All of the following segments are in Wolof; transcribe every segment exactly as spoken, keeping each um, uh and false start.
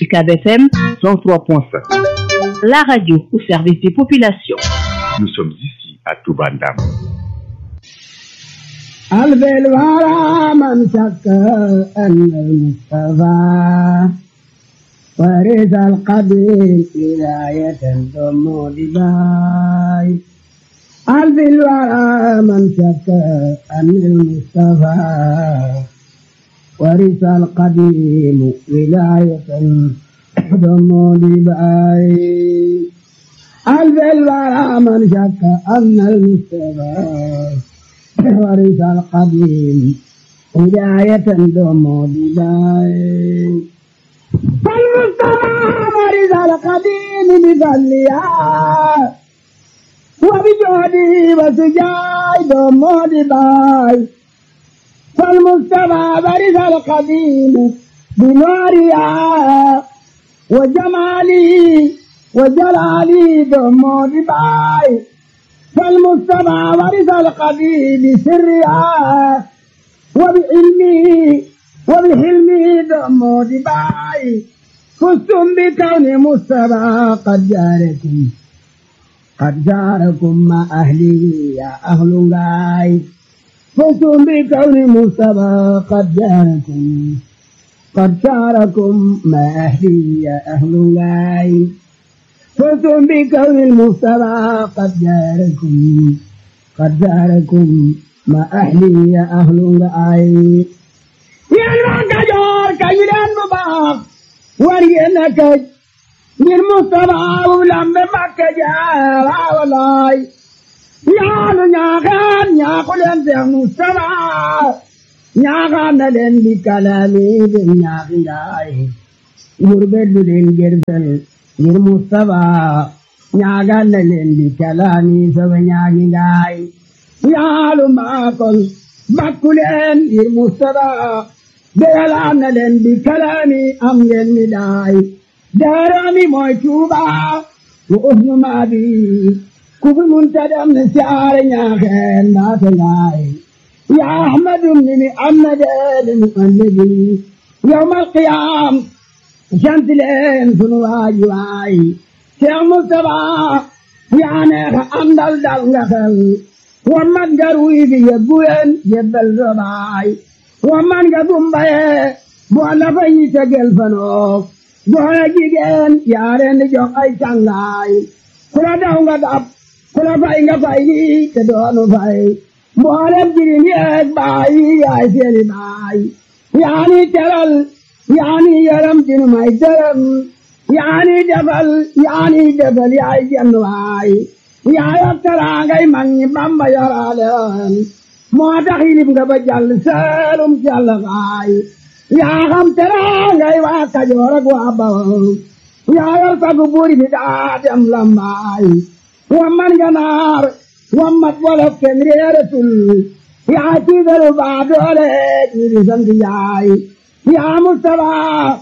UCAB F M cent trois point cinq. La radio au service des populations. Nous sommes ici à Touba Ndam. البل ورا من شك أن المصطفى ورث القديم ولاية ثم دباي. البل ورا من شك أن المصطفى ورث القديم ولاية ثم دباي. البل ورا من شك أن المصطفى ورث القديم هداية دوم بداية. فالمصطفى ورث القديم بفضلها وبجهده وسجاي دوم بداية. فالمصطفى ورث القديم بنورها وجماله وجلاله دوم بداية. فالمصطفى ورث القديم بسرها وبعلمه وبحلمه دم دباي. فزتم بكون مصطفى قد جاركم قد جاركم مع أهله يا أهل غاي. فزتم بكون مصطفى قد جاركم قد جاركم مع أهله يا أهل غاي. فزتم بكون المصطفى قد جاركم قد جاركم ما أهلي يا أهل الرأي. يا المعتجر كيلان مباق ورينك للمصطفى ولم مكجار والله. يا نياغان يا قلن يا مصطفى نياغان لن بكلامي بنياغي يربد لن جربل للمصطفى نياغان لن بكلامي سبنياغي غاي. يا لماكل بكلن للمصطفى بيلان لن بكلامي أمين مداي. دارامي مويتوبا وأهن ما بي كوب منتدم نسيار نياغان باتناي. يا أحمد من محمد النبي يوم القيام شانتلين فنواج واي. يا مصطفى يا نيخ أندل دلغخل ومن جروي في يبوين يبل زباي. ومن قدم بيه بوانا فاي تقل فنوك بوانا جيجين يارين جوك اي چانغاي. كلا داونغا داب كلا فاينغا فايني تدونو فاي بوانا جيرين يك باي اي سيلي باي. يعني ترل يعني يرم جنو ماي درم يعني دبل يعني دبل يا جنواي. يا يبتراغي من بامبا يرالن ما تخيلم غبجال سالم جالغاي. يا خم تراغي واكجورك وابو يا يرتقو بوري بدادم لماي. ومن جنار ومت ولف كنريرتل يا تيدر بعدولك يرسنجاي. يا مصطفى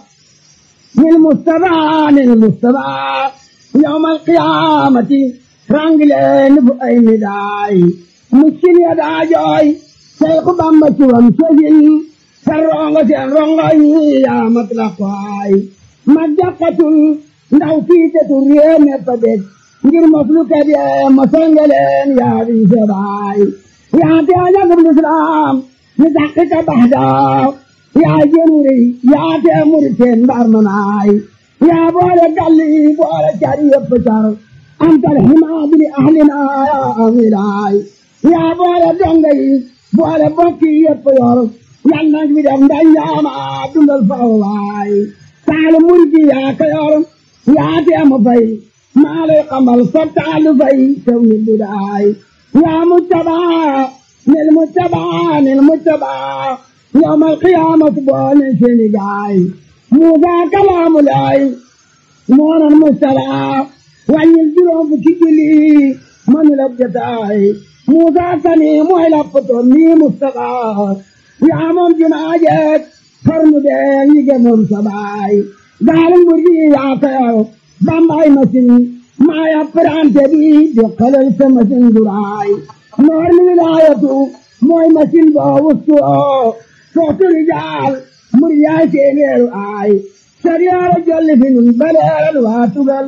للمصطفى للمصطفى يوم القيامة رانجلين بأي مداي. مسكين يدا جاي شيخ بامبا شوام شجين سرونغ سرونغ يا مطلقاي. مجاقة نوفيتة ريم يفدد ngir mafluka de masangalen ya bi sabai. يا تاج الإسلام نزحك بحدا يا جنوري يا تأمرتين برمناي. يا بولك اللي بولك جريب بشر أنت الحماد لأهلنا يا أميراي. يا بولك دنجي بولك بكي يطير يا نجم دم يا ما دون الفواي. تعال مرجي يا كيار يا تأمفي ما لي قمر سبتعال في سوي البداي. يا متبع للمتبع للمتبع يوم القيامة بون سنجاي. موسى كلام الله نور المستلع وأن يلجلهم بكجلي من لبجتاي. موسى كني مهلا فتوني مستقى يا من جناجت فرمدين يجمون سباي. دار المرجي يا خير بامباي مسين ما يفران تبي بقلل سمسين دراي. نور الولاية موي مسين باوستو صوت الرجال مريا سينير آي. sariyaara jolli fi nun baleeral waa tugal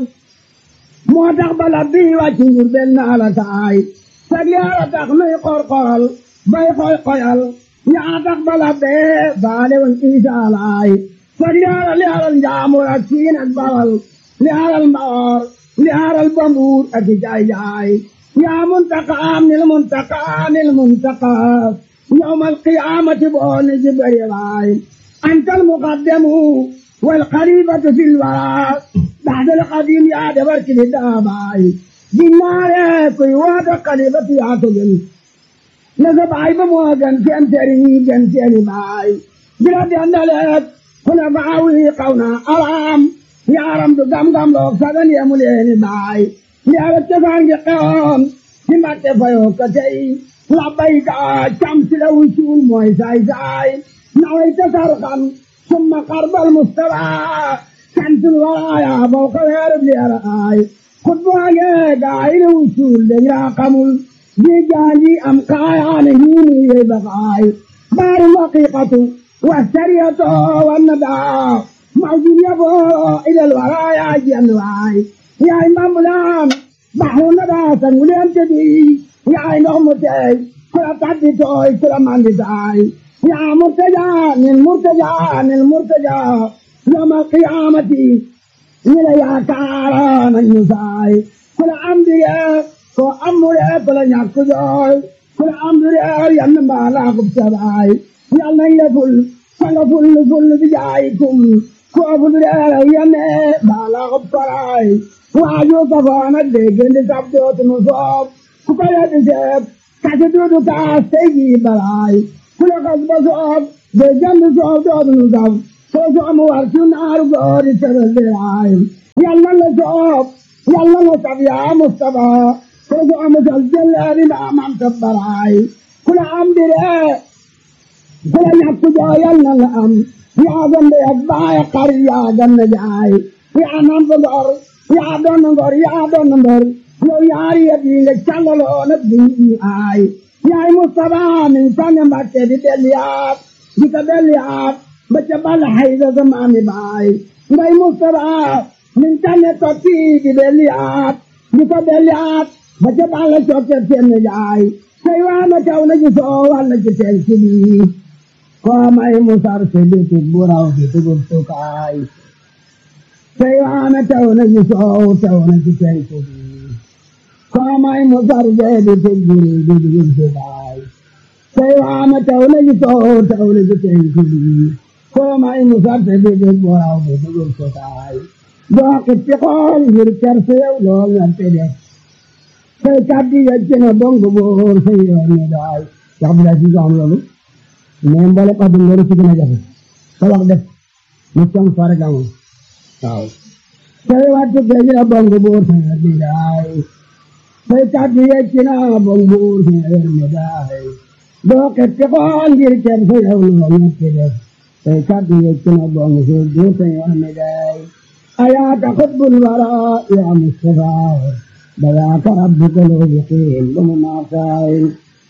moo tax bala bii wàcc njur benn ala taay sariyaara tax nuy qorqoral bay xoy xoyal yaa tax bala bee baale woon isaalaay sariyaara li aral njaamur ak siin ak bawal li aral mbaor li aral bambuur ak jaay jaay yaa muntaqaam nil muntaqaa nil muntaqaa yawmal qiyaamati booni jibari waay antal muqaddamu wal xalifatu fil waraa ba'dal qadiim yaa dabar kili daabaay dinnaare kuy waata xalifatu yaa ko gën na sa baay ba moo gën seen sëriñ yi gën seeni baay bila dendaleet kuna baawi qawna alaam yaaram du gam-gam loog sagan yemu leeni baay yaara cosaan gi xewoon ci Mbàkke fayoo ko tey labbayka cam si la wusuul mooy saay saay naway tasar xam summa qarbal mustafaa kantul waraaya boo ko weerub leera aay xutbaange gaay la wusuul dañ raa xamul di jaanji am kaayaane hiini yey bakaay baari waqiqatu wa sariyatu wa nadaa mawjud yaboo ilal waraaya jenn waay yaay mambulaan baxru nadaa sanguleen tedi yaay ndox mu teey kula taddi tooy kula mandi taay yaa murtaja nil murtaja nil murtaja yawmal qiyaamati ñila yaakaara nañu saay kula amdire ko amure kula ñàkk jooy kula amdire yann mbaalaa kub sabaay yal nañ la ful sanga ful ful bi jaayikum ko fulre yanne mbaalaa kub karaay waaju kafaana déggandi sab dootu nu soob ku ko yeddi seeb kasi duudu kaas tey jii balaay ku la kas ba soob déggandi soob dootu nu sab soo soomu war su naaru goori tebel diraay yàlla la soob yàlla la sab yaa Mustafa soo soomu sal jëleeri ndaa mam tab baraay ku la am dire ku la ñàkk joo yàlla la am yaa gande ak baay xar yaa ganna jaay yaa nam fa ngor yaa doon ngor yaa doon mbër yow yaari yet yi nga càllaloo nag di aay yaay Mustafa min sànni Mbàkke di delliyaat di ko delliyaat ba ca bal hayda sa maami baay ngay Mustafa min sànni tokki di delliyaat di ko delliyaat ba ca bal cokke seen jaay say waana taw na ci soo walla ci teen ci bii koo may musar si biti buraw di dugub sukaay say waana taw na ci soow taw na ci teen ci bii koo may musar see biti buri di dugub sukaay say waana taw na ci soow taw na ci teen ci bii koo may musar si biti buraw di dugub sukaay doo xippi xool ngir kerse yow lool nga te def say kàddu yecc na dong boor say yoon ne daay wax bi la ci am loolu mais mboole wax dëgg loolu ci gën a jafe sa wax def mu cong fare gamoon waaw say wàttu kee na dong boor say yoon ne daay say kàddu yecc na dong boor say yoon ne daay doo xippi xool ngir kerse yow lool nga te def say kàddu yecc na dong boor say yoon ne daay ayaaka xutbul wara yaa Mustafa بذاك ربك لو يقيم بمناصائل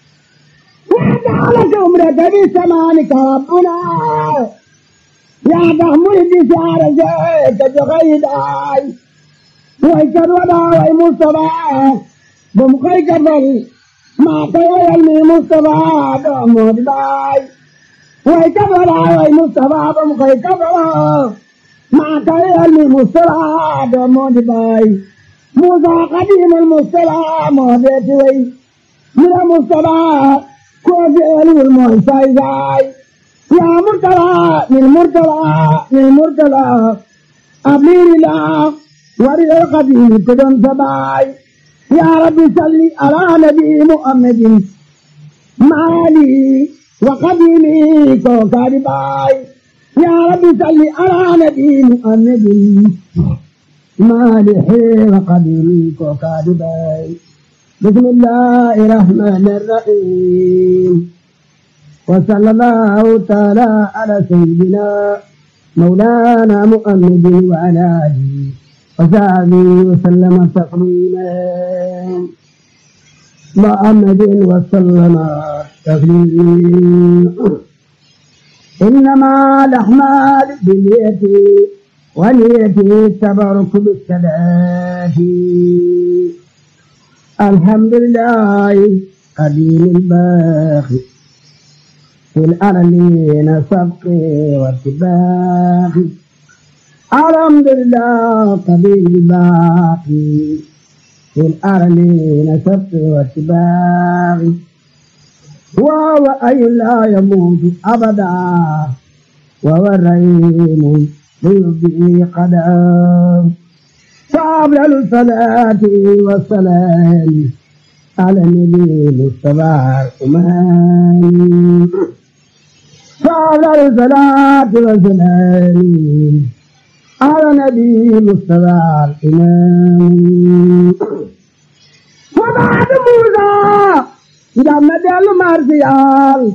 وجعلك عمرك بسمانك ربنا يا تحمل بشعر زيك جغيداي ويكر ودا وي مصطفى بمخيك بل ما تيالني مصطفى بمود باي ويكر ودا وي مصطفى بمخيك بل ما تيالني مصطفى بمود باي موسى قديم المصطفى مهديت وي من المصطفى كوفي ولي المعصى زاي يا مرتلى من مرتلى من مرتلى أمير الله ورد القديم كدن سباي يا ربي صلي على نبي محمد مالي وقديمي كوكاري باي يا ربي صلي على نبي محمد مالح وقديري كوكادباي بسم الله الرحمن الرحيم وصلى الله تعالى على سيدنا مولانا محمد وعلى آله وصحبه وسلم تسليما محمد وسلم تسليما إنما الأعمال بالنيات ونيتي التبرك بالسادات الحمد لله قديم الباقي في الأرلين سبقي واتباقي الحمد لله قديم الباقي في الأرلين سبقي واتباقي وهو أي لا يموت أبدا وهو الرحيم ليبدئ قدام فأفضل الصلاة والسلام على النبي المصطفى الأمام فأفضل الصلاة والسلام على النبي المصطفى الإمام وبعد موسى جمد المرسيال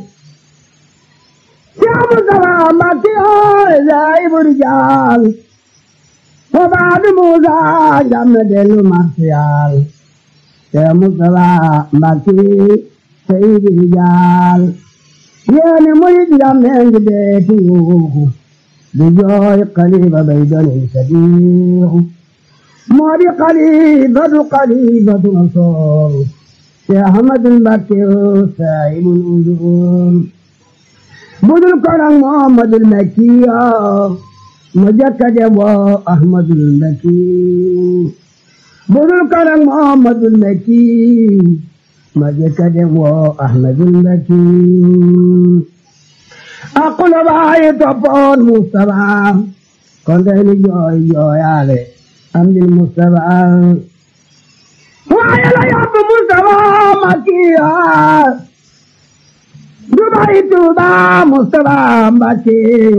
يا مصطفى مكي زايب رجال وبعد موسى جمد المرسيال يا مصطفى مكي سيد رجال يعني مريد جمد بيتي بجوي قليب بيدن صديق موري قليبة قليبة نصور يا أحمد المكي سائب الأذون بدل كرم محمد المكي مجكد يا أحمد المكي بدل كرم محمد المكي مجكد يا أحمد المكي أقول باي تبون مصطفى كنت جوي جوي علي أمد المصطفى وعلى يا مصطفى مكي دبي توبا مصطفى مكي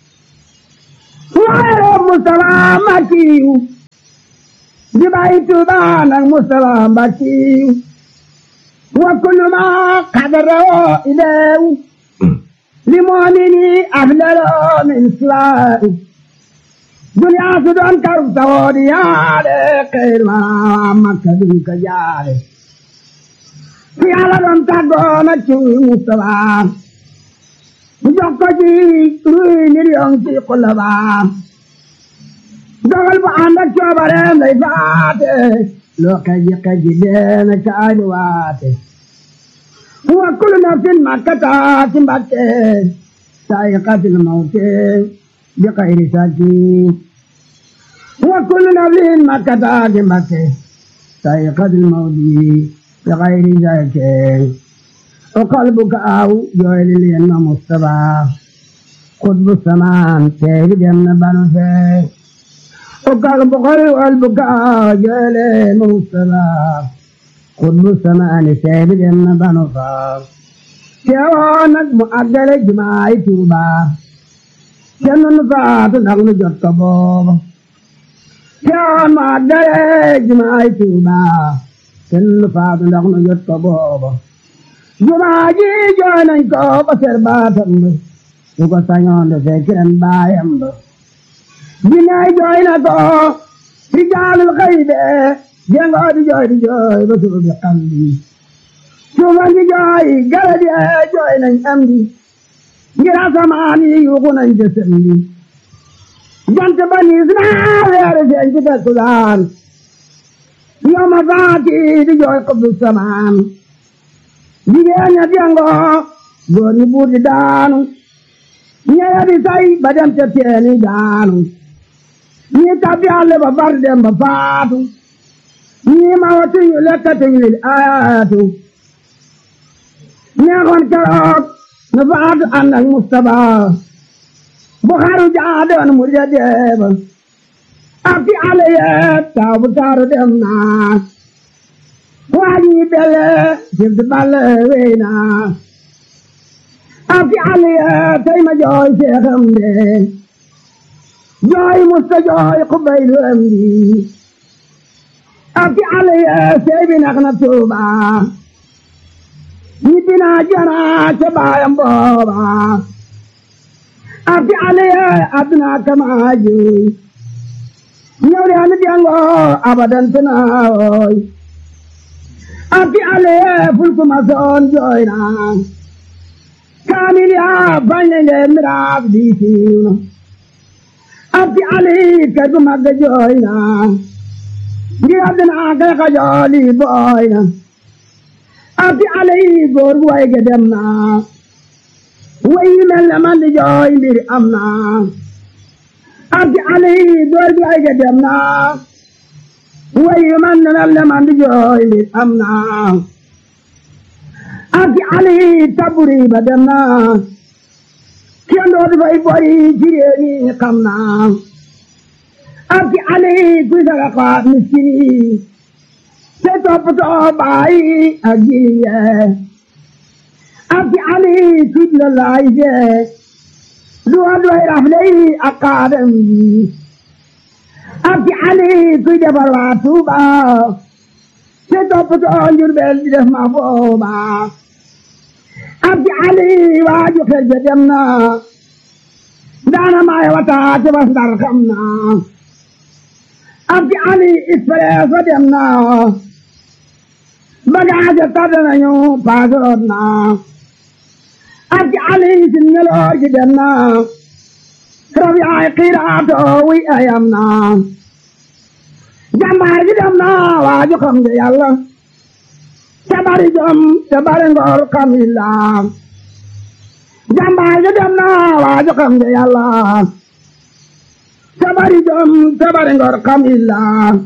وعلى مصطفى مكي دبي توبا مصطفى مكي وكل ما قدره إليه لمؤمني أفضل من سواه دنيا سدون كرب تودي على خير ما مكدي كجاره في على دون تقوم تشوي مصطفى جوكجي روي نيريون تي قلبا دوغل بو عندك جوبره لي فات لو كجي كجي دين كايوات هو كل نفس ما كتات مكه سائقة الموت بغير ساكي وكل نفس ما كتات مكه سائقة الموت بغير ساكي وقلبك أو جويل لنا مصطفى قطب السمان سيد جمنا بنفسه وقلبك وقلبك أو جويل مصطفى قطب السمان سيد جمنا بنفسه كيوانك مؤجل جماعي توبا كنن فات نغن جرط بوب كيوان مؤجل جماعي توبا كنن فات نغن جرط بوب جماعي جانن کو بسر باتم کو سانyon de kiran bayam binay joyna ko rijal al ghaib jengo di joy di joy basul bi qalbi juma di joy galadi joyna amdi ngira samani yugunan jasami jant bani israel yare jengi da sudan yoma fati di joy qabl saman jigéen ña jàngo góor ñi buur di daanu ñeya di say ba dem ca teeni daanu ñi tabbi àll ba far dem ba faatu ñi mawatuñu lekkatuñu lil ayaatu ñeexoon keroog na faatu ànd ak Mustapha bu xaru jaadoon mu ja deeba ak ci àll yee taw bu taaru dem naa waaji bele jib balle weena afi aliya tay ma jooy seexam de jooy musta jooy xubaylu amdi afi aliya sey bi nax na tuuba ñibbi naa jana ca baayam booba afi aliya aduna kama jooy ñëw de anu jango abadan tanaawoy afi ale fulku mason joyna kamil ya bañe nde miraaf di siwno abdi ali kër gu mag jooy na ngir àddina kay ka jooli booy na abdi ali góor gu way ge dem na way mel ne man di jooy mbir am na abdi ali góor gu way ge dem na way man ne mel ne man di jooy mbir am na abdi ali taburi ba dem na kenn dootu fay boy ci réew mi xam na abdi ali kuy saraxa miskin yi te toppatoo baay ak jiye abdi ali kuy la laay je duwa doy rafle yi ak kaadam yi abdi ali kuy defar waa Tuuba te toppatoo Njurbel di def ma booba abdi ali waaju xel ja dem na daana maay wata te bas ndar xam na abdi ali expresso dem na bagage tàdd nañu paasoot na abdi ali sin ngeloor gi dem na rab yaay xiiraato wi ayam na jàmbaar gi dem na waaju xam nga yàlla te bari jom te bari ngor kamilla jàmbaar gi dem na waaju xam nga yàlla te bari jom te bari ngor kamilla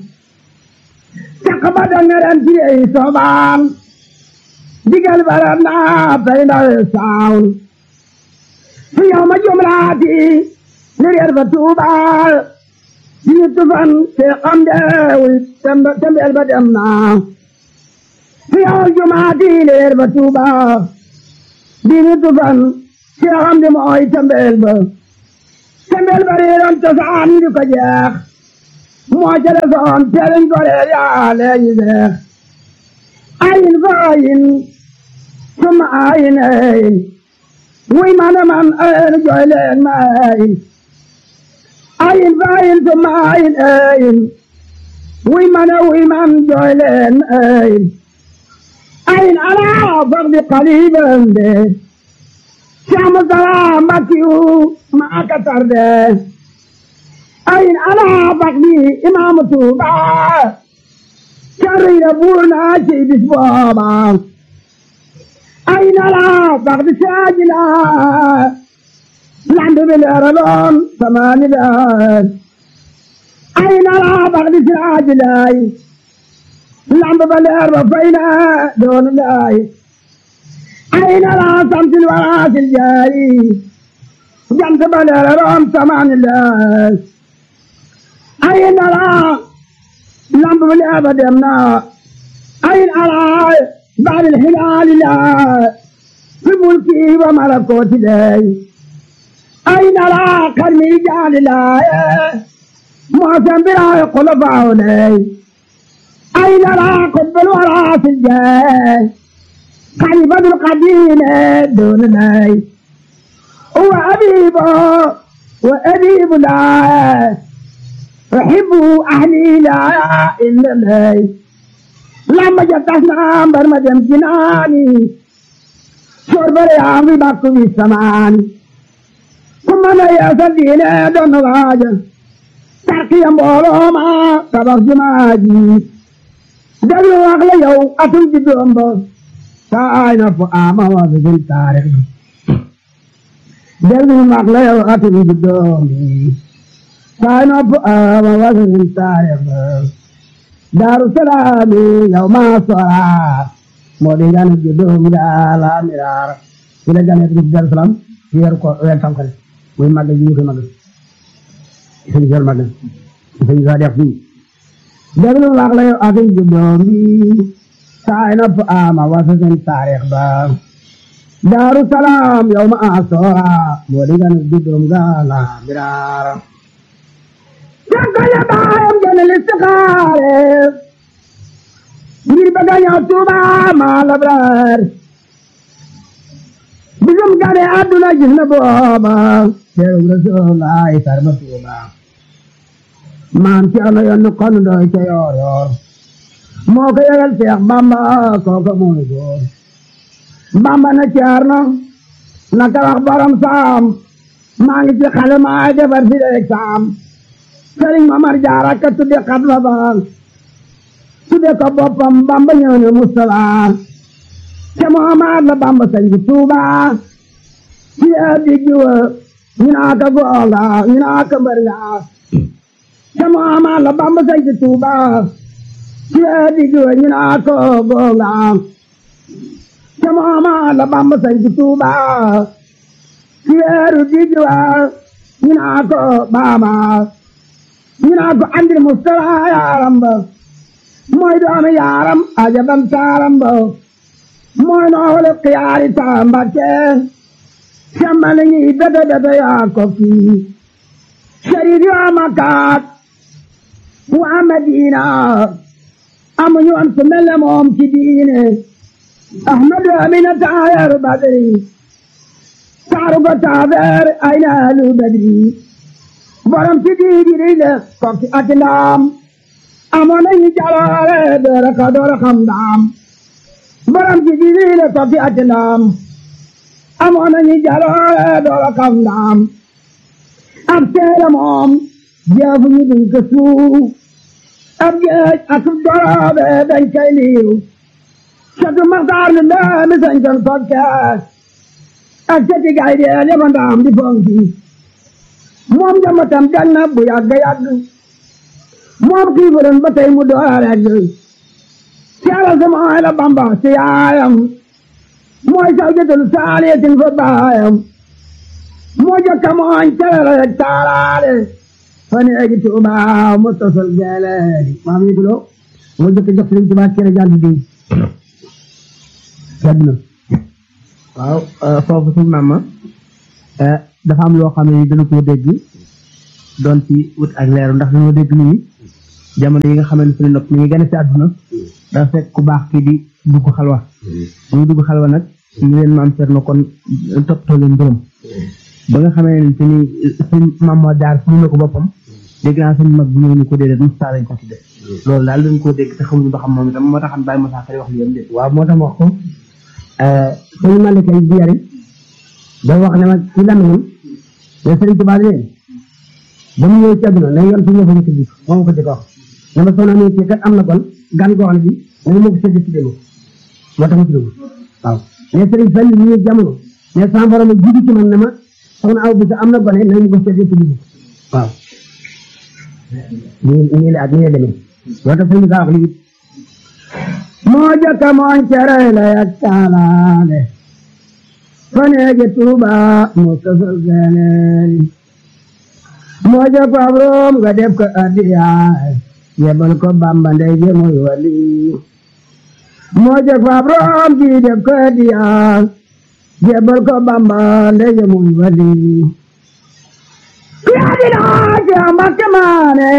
caq ba dangaren ci ey soobaan digal barat na tey ndawe saawn fi yow ma jumlaati ni reer fa tuubaal ci ñittu fan te xam deewi tembeel ba dem na fi yow jumaati ni reer fa tuubaal di ñittu fan te xam de mooy tembeel ba tembeel ba reeroon cosaan ñu di ko jeex moo ca desoon teeliñ ko reer yaa leeñi deex ayin fa ayin suma ayin ayin wuy mana man ayin jooy leen ma ayin ayin fa ayin suma ayin ayin wuy mana wuy man jooy leen ma ayin ayin alaa fardi qaliban de Saamu salaam Mbakiyu maa ka tarde ayin alaa bakdi imaamu Tuuba carriira buur naa ci bis booba ayin alaa bakdi saajila lamb bi leeraloon samaani leer ayin alaa bakdi saajilay lamb ba leer ba fay na doonu lay ayin alaa samsil waraasil jaari jant ba leeraloon samaani leer ayin alaa lamb ba leer ba dem na ayin alaa ba'dal hilaali laa fi mulki wa malakooti lay ayin alaa karmi jaali laa moosan biraay xulafaaw lay ayin alaa qutbul waraasil jaari xalifatul qadiime doon lay wa abiibo wa abiibu laa أحب أهلي لا إلا الله لما جتنا برمى جناني شرب رياضي باكو بالسمان ثم لا يسدين دون الغاجة تركي أمبولو ما كبر جماجي دلو أغلى يو أتل جدوم بو ساينا فآما وزي التاريخ دلو أغلى يو أتل جدوم sign up uh wasn't tired Darussalam yawma sara modigan judum la mirar ila gane bi Darussalam yer ko wel tam kan muy mag yi ko mag sen jël mag sen ga def ni deglu wax la ak judum bi sign up ama wasn't tarikh ba Darussalam yawma sara modigan judum la mirar Jangkaya bayam janel istikhare ngir bëgg ñëw Tuuba ma labrar bisum gane àdduna gis na booba teeru Rasulullah sarma Tuuba maam ci ala yoon kon doy ca yoor yoor moo ko yëgal Seex Bamba kooka mooy góor Bamba na Ceerno naka wax borom saam maa ngi ci xale maa defar fi leeg saam sëriñ Mamar Jaara ka tudde xat la baal tudde ko boppam Bamba ñëw ne Mustafa ca Muhammad la Bamba sañ ci Tuuba ci digg wa ñu naa ka goonga ñu naa ka mbër nga ca Muhammad la Bamba sañ ci Tuuba ci digg wa ñu naa ka goonga ca Muhammad la Bamba sañ ci Tuuba ci weeru digg wa ñu naa ko baaba ñu naa ko andil Mustafa yaaram ba mooy doomi yaaram ajabam taaram ba mooy noole xiyaari Mbakke sambal ñi bete bete yaa ko fii sharif yaa Makkaat waa Madina amuñu am su mel ne moom ci diine Ahmadu Amina taayar Badri taaru ko taabeer ay naalu Badri borom ci diigiri le kokki ak ndaam amoon nañu jaloore doora ka doora xam ndaam borom ci diigiri le kokki ak ndaam amoon nañu jaloore doora xam ndaam ab teere moom jeefu ñu duñ ko suuf ab geej ak doroobe dañ koy liiw satu maxtaar lu ndaami sañ kon kokkees ak seti gay dee leba ndaam di fonki moom njambatam gan na bu yàgg yàgg moom xiibaroon ba tey mu door egg seera sama ay la Bamba si yaayam mooy saw jëtalu saaliyatin fa baayam moo jokka mooñ terere rek taalaale fa neegi Tuuba mu tosol geeleeri maam yi gulo moo jokka jox Sëriñ Tuuba kere jàll di sedd na waaw foofu suñ maam ma dafa am loo xam ne dana koo dégg doon ci wut ak leeru ndax dañoo dégg nit ñi jamono yi nga xamante ne nag mi ngi gën a ci àdduna dafa fekk ku baax kii di dugg xalwa muy dugg xalwa nag ñu leen maam Cerno kon toppatoo leen mbërëm ba nga xamee ne ni suñ maam moo jaar fu na ko boppam dégg naa suñ mag bu ñëw ñu ko déedéet Moussa lañ ko ci def loolu daal dañ koo dégg te xamuñu ba xam moom itam moo taxam Baye Moussa Kari wax li yam dé waaw moo tax wax ko suñu malika yi biyari da wax ne ma ci lamiñam ne Sëriñ Tuubaa ne ba mu ñëw ci àdduna ne yoon fi ñëw fa ñu tuddi moom ko jëkk wax ne ma soxna mi ci kat am na kon gan goo xam ne bi ne ma ko séddi ci démo moo tax ma tudd waaw ne Sëriñ Fall ñu jamono ne sama borom jiitu ci man ne ma soxna aw bi sa am na gone ne ma ko séddi ci démo waaw nii nii la ak nii la demee moo tax sëriñ kaa wax lii moo jëkka mooñ cere la yak taalaale fa neegi Tuuba mu sosol geleeli moo jëkka ab room nga def ko addiyaay yebal ko Bamba ndey je muy wali moo jëkka ab room ji def ko addiyaay yebal ko Bamba ndey je muy wali yaa di laaj yaa Mbakke maane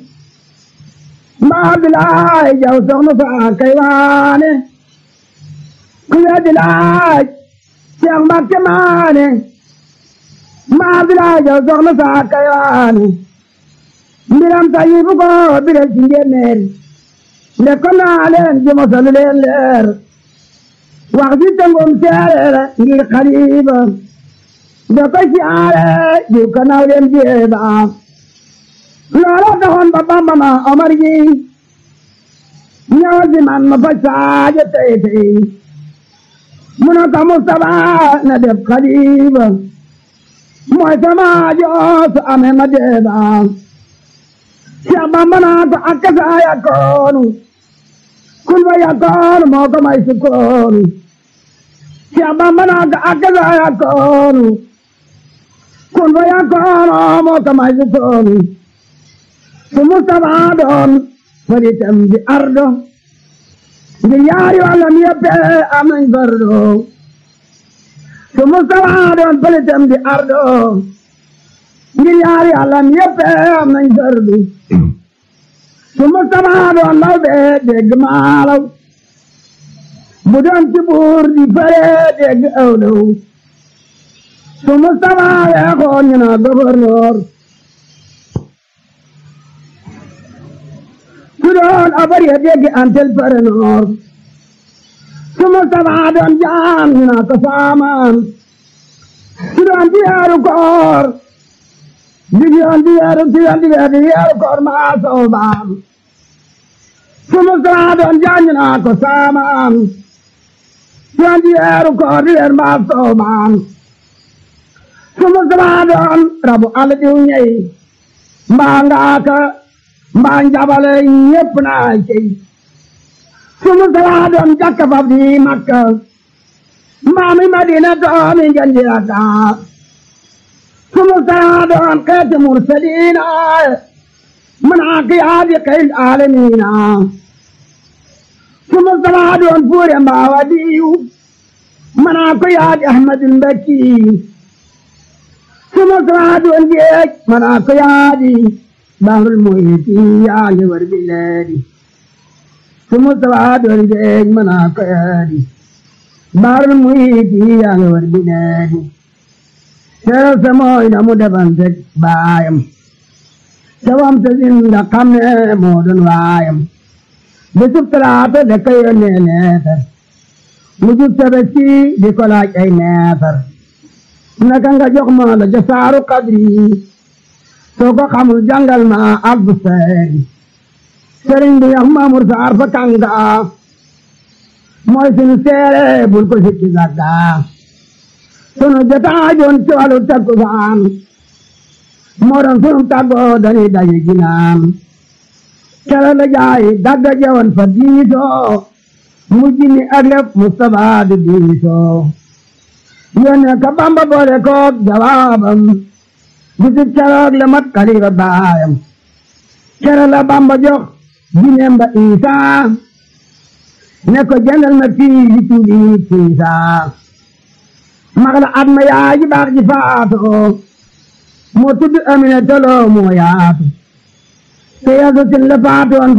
mbaa di laaj jaw soxna saa kay waane ku yaa di laaj yaa Mbakke maane mbaa di laaj jaw soxna saa kay waane mbiram ta yibu ko biral ci njéeméer nde ko naa leen ji mosalu leen leer wax ji tëngum seereer ngir xaliba da ko siyaare jiw ka naw leen jeeba loola taxoon ba Bamba ma Omar ji ñëwal si man ma fa saaja tey tey mu ne ko Mustafa na def xaliba mooy sama joosu ame ma deeba Cheikh Bamba naa ko akka saa yakkoonu kun fa yakkoonu moo ko may sukkoonu Cheikh Bamba naa ko akka saa yakkoonu kun fa yakkoonu moo ko may sukkoonu su Mustafa doon faritam di ardo ngir yaari wàllam yëpp am nañ fardo su Mustafa doon faritam di ardo ngir yaari wàllam yëpp am nañ fardo su Mustafa doon law bee dégg maalaw bu doon ci buur di fere dégg awlaw su Mustafa weexoon ñu na gouverneur su doon abar ya dégg antel parenor su Mustafa doon jaam ñu na ko saamaan su doon ci weeru koor di yoon di weeru di yoon di weeru di weeru koor maa soo baam su Mustafa doon jaañu naa ko saamaam su doon di weeru koor di weeru maa soo baam su Mustafa doon rabu àll diw ñey mbaa ngaaka mbaa njabale ñépp naa cey su Mustafa doon jakka fab di Makka mbaa mi Madina doomi ngeen di Dakar su Mustafa doon xeeti mursaliina manaa qiyaadi xeyl aalamiina su Mustafa doon fuure mbaa wadiyu manaa qiyaadi Ahmadul Mbakki su Mustafa doon géej manaa qiyaadi Bahrul Muhiti yaa ngi war bileedi su Mustafa doon géej manaa qiyaadi Bahrul Muhiti yaa ngi war bileedi seero sa mooy na mu defante baayam te wam te zinda xam ne moo doon waayam bisub talaata da ka yónnee leetar mu jub tabaski di ko laaj ay neefar naka nga jox ma la ja saaru qadri soo ko xamul jàngal ma albu seeri sëriñ bi yax Maamur Saar fa kanga mooy sunu seere bul ko sikki sagga sunu jotaajoon ci wàllu takkusaan moo doon sunu tàggoo dañuy daje ginaan kere la jaay dagga jewoon fa diisoo mujj ni ak lépp Mustafa di diisoo yónnee ka Bamba boole koog jawaabam bisib keroog la mat xalifa baayam kere la Bamba jox jineem ba Isaa ne ko jëndal ma fii yi tuubi Isaa magla at ma yaay ji baax ji faatoo moo tudd Amina Tolo moo yaatu te yaso sin la faatoon